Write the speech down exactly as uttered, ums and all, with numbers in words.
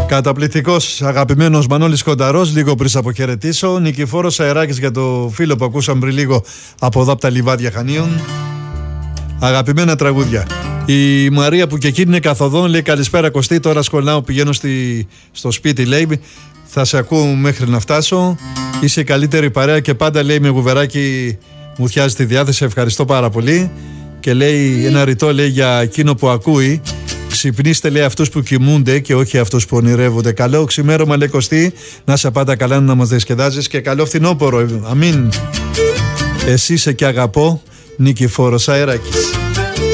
Καταπληκτικός αγαπημένος Μανώλης Κονταρός, λίγο πριν αποχαιρετήσω. Νικηφόρος Αεράκης για το φίλο που ακούσαμε πριν λίγο από εδώ από τα λιβάδια Χανίων. Αγαπημένα τραγούδια. Η Μαρία που και εκείνη είναι καθοδόν λέει καλησπέρα Κωστή. Τώρα σκολνάω, πηγαίνω στη, στο σπίτι, λέει. Θα σε ακούω μέχρι να φτάσω. Είσαι η καλύτερη παρέα και πάντα, λέει, με γουβεράκι μου θιάζει τη διάθεση. Ευχαριστώ πάρα πολύ. Και λέει ένα ρητό, λέει, για εκείνο που ακούει. Ξυπνήστε, λέει, αυτούς που κοιμούνται και όχι αυτούς που ονειρεύονται. Καλό ξημέρωμα, λέει Κωστή. Να σε πάντα καλά, να μας διασκεδάζεις και καλό φθινόπωρο. Αμήν. Εσύ είσαι και αγαπώ, Νικηφόρος Αεράκης.